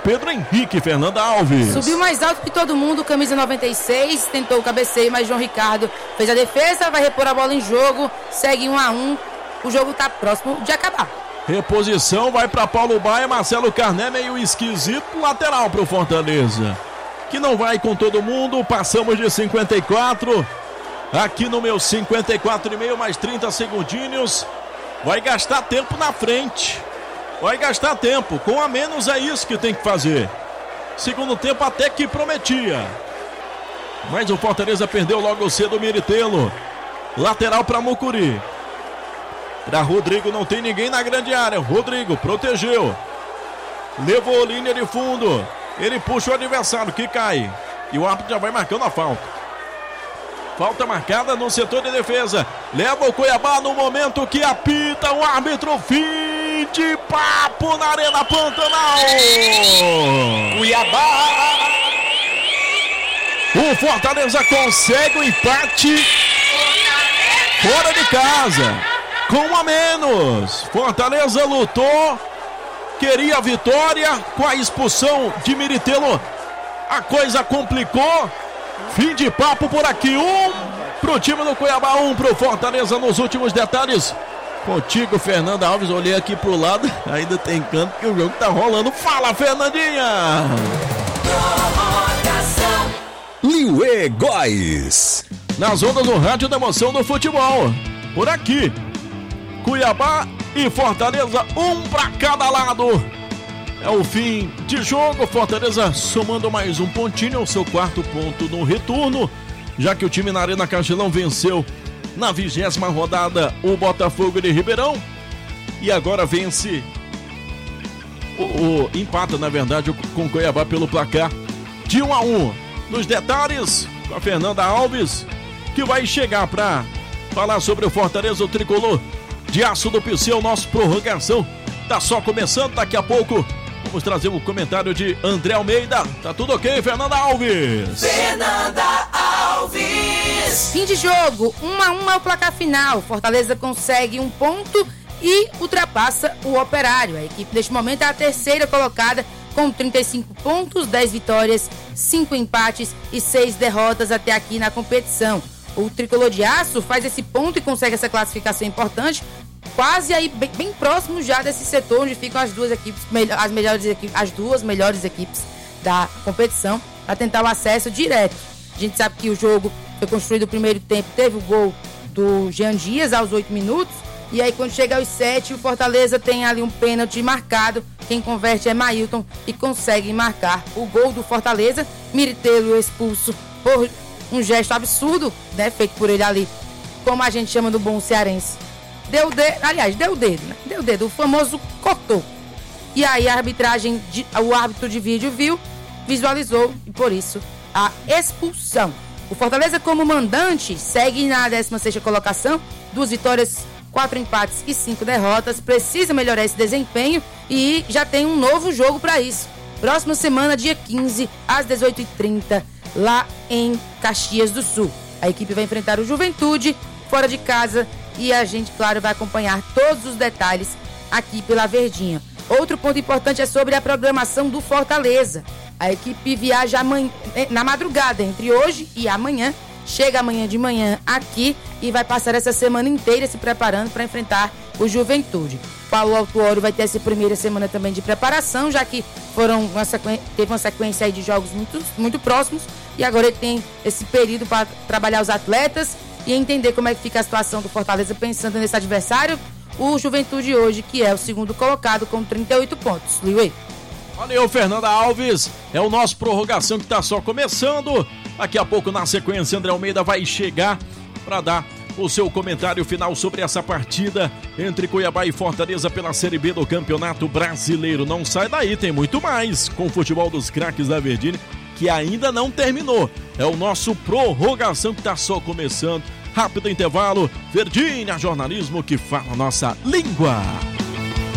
Pedro Henrique, Fernanda Alves. Subiu mais alto que todo mundo, camisa 96, tentou o cabeceio, mas João Ricardo fez a defesa, vai repor a bola em jogo, segue 1-1, o jogo tá próximo de acabar. Reposição, vai para Paulo Baia, Marcelo Carné, meio esquisito, lateral pro Fortaleza, que não vai com todo mundo, passamos de 54, aqui no meu 54,5, mais 30 segundinhos, vai gastar tempo na frente. Vai gastar tempo, com a menos é isso que tem que fazer. Segundo tempo até que prometia. Mas o Fortaleza perdeu logo cedo o Miritelo. Lateral para Mucuri. Para Rodrigo, não tem ninguém na grande área. Rodrigo protegeu. Levou linha de fundo. Ele puxa o adversário que cai. E o árbitro já vai marcando a falta. Falta marcada no setor de defesa. Leva o Cuiabá no momento que apita o árbitro. Fim de papo na Arena Pantanal. Cuiabá. O Fortaleza consegue o empate fora de casa. Com um a menos. Fortaleza lutou. Queria a vitória. Com a expulsão de Miritelo, a coisa complicou. Fim de papo por aqui, 1 pro time do Cuiabá, 1 pro Fortaleza nos últimos detalhes. Contigo, Fernanda Alves, olhei aqui pro lado, ainda tem canto que o jogo tá rolando. Fala, Fernandinha! Liuê Góes. Nas ondas do rádio da emoção do futebol. Por aqui, Cuiabá e Fortaleza, 1 pra cada lado. É o fim de jogo, Fortaleza somando mais um pontinho, é o seu 4º ponto no retorno, já que o time na Arena Castelão venceu na 20ª rodada o Botafogo de Ribeirão e agora vence empata, na verdade, com o Cuiabá pelo placar de 1-1. Nos detalhes, com a Fernanda Alves, que vai chegar para falar sobre o Fortaleza, o tricolor de aço do Piceu. Nossa prorrogação tá só começando, daqui a pouco vamos trazer o comentário de André Almeida. Tá tudo ok, Fernanda Alves? Fernanda Alves. Fim de jogo, 1-1 é o placar final. Fortaleza consegue 1 ponto e ultrapassa o Operário. A equipe neste momento é a 3ª colocada com 35 pontos, 10 vitórias, 5 empates e 6 derrotas até aqui na competição. O tricolor de aço faz esse ponto e consegue essa classificação importante, quase aí bem próximo já desse setor onde ficam as duas melhores equipes da competição, para tentar o acesso direto. A gente sabe que o jogo foi construído no primeiro tempo, teve o gol do Jean Dias aos 8 minutos, e aí quando chega aos 7, o Fortaleza tem ali um pênalti marcado, quem converte é Mailton e consegue marcar o gol do Fortaleza. Miritelo expulso por um gesto absurdo, né, feito por ele ali, como a gente chama do bom cearense. Deu o dedo, o famoso cortou. E aí a arbitragem, o árbitro de vídeo viu, visualizou e por isso a expulsão. O Fortaleza, como mandante, segue na 16ª colocação, 2 vitórias, 4 empates e 5 derrotas, precisa melhorar esse desempenho e já tem um novo jogo para isso. Próxima semana, dia 15, às 18h30, lá em Caxias do Sul. A equipe vai enfrentar o Juventude, fora de casa, e a gente, claro, vai acompanhar todos os detalhes aqui pela Verdinha. Outro ponto importante é sobre a programação do Fortaleza. A equipe viaja na madrugada, entre hoje e amanhã, chega amanhã de manhã aqui e vai passar essa semana inteira se preparando para enfrentar o Juventude. Paulo Autuori vai ter essa primeira semana também de preparação, já que teve uma sequência aí de jogos muito, muito próximos, e agora ele tem esse período para trabalhar os atletas e entender como é que fica a situação do Fortaleza pensando nesse adversário, o Juventude hoje, que é o 2º colocado com 38 pontos. Liuê. Valeu, Fernanda Alves. É o nosso prorrogação que está só começando. Daqui a pouco, na sequência, André Almeida vai chegar para dar o seu comentário final sobre essa partida entre Cuiabá e Fortaleza pela Série B do Campeonato Brasileiro. Não sai daí, tem muito mais com o futebol dos craques da Verdinha, que ainda não terminou. É o nosso prorrogação que está só começando. Rápido intervalo. Verdinha, jornalismo que fala a nossa língua.